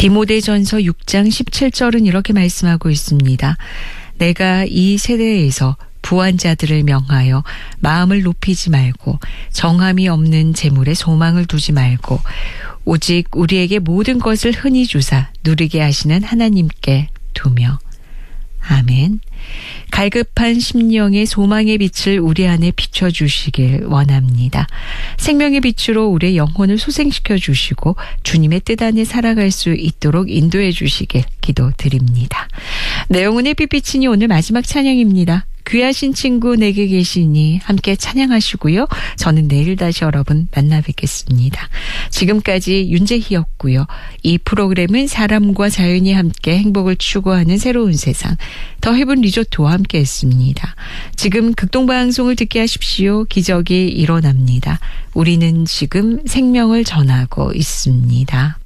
디모데전서 6장 17절은 이렇게 말씀하고 있습니다. 내가 이 세대에서 부한 자들을 명하여 마음을 높이지 말고 정함이 없는 재물에 소망을 두지 말고 오직 우리에게 모든 것을 흔히 주사 누리게 하시는 하나님께 두며. 아멘. 갈급한 심령의 소망의 빛을 우리 안에 비춰주시길 원합니다. 생명의 빛으로 우리의 영혼을 소생시켜 주시고 주님의 뜻 안에 살아갈 수 있도록 인도해 주시길 기도드립니다. 내 영혼의 빛비치니 오늘 마지막 찬양입니다. 귀하신 친구 내게 계시니 함께 찬양하시고요. 저는 내일 다시 여러분 만나 뵙겠습니다. 지금까지 윤재희였고요. 이 프로그램은 사람과 자연이 함께 행복을 추구하는 새로운 세상 더 헤븐 리조트와 함께했습니다. 지금 극동방송을 듣게 하십시오. 기적이 일어납니다. 우리는 지금 생명을 전하고 있습니다.